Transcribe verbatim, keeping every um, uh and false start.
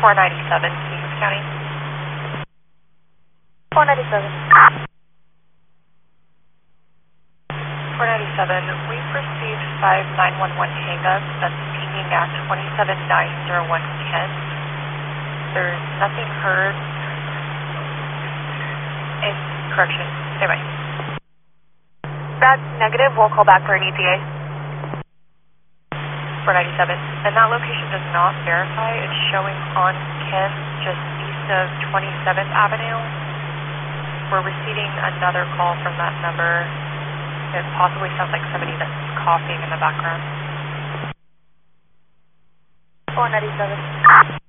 four ninety-seven, Kings County. four ninety-seven. four ninety-seven, we've received five nine one one hang-up that's pinging at twenty-seven nine zero one Kent. There's nothing heard. And correction, stay by. That's negative. We'll call back for an E T A. four ninety-seven, and that location does not verify. It's showing on Kent, just east of twenty-seventh Avenue. We're receiving another call from that number. It possibly sounds like somebody that's coughing in the background. four ninety-seven.